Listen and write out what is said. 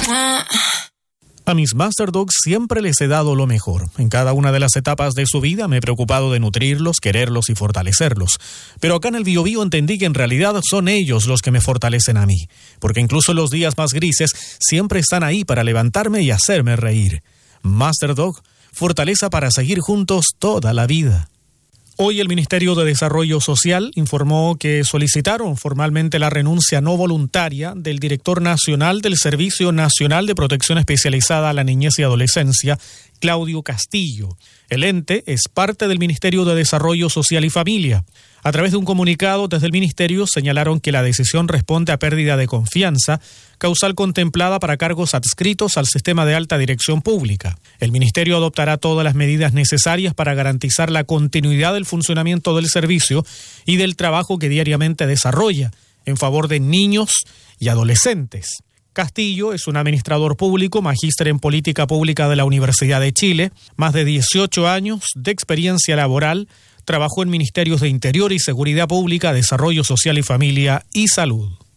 A mis Master Dogs siempre les he dado lo mejor. En cada una de las etapas de su vida me he preocupado de nutrirlos, quererlos y fortalecerlos. Pero acá en el Biobío entendí que en realidad son ellos los que me fortalecen a mí. Porque incluso en los días más grises siempre están ahí para levantarme y hacerme reír. Master Dog, fortaleza para seguir juntos toda la vida. Hoy el Ministerio de Desarrollo Social informó que solicitaron formalmente la renuncia no voluntaria del director nacional del Servicio Nacional de Protección Especializada a la Niñez y Adolescencia, Claudio Castillo. El ente es parte del Ministerio de Desarrollo Social y Familia. A través de un comunicado desde el Ministerio señalaron que la decisión responde a pérdida de confianza, causal contemplada para cargos adscritos al sistema de alta dirección pública. El Ministerio adoptará todas las medidas necesarias para garantizar la continuidad del funcionamiento del servicio y del trabajo que diariamente desarrolla en favor de niños y adolescentes. Castillo es un administrador público, magíster en política pública de la Universidad de Chile, más de 18 años de experiencia laboral. Trabajó en ministerios de Interior y Seguridad Pública, Desarrollo Social y Familia y Salud.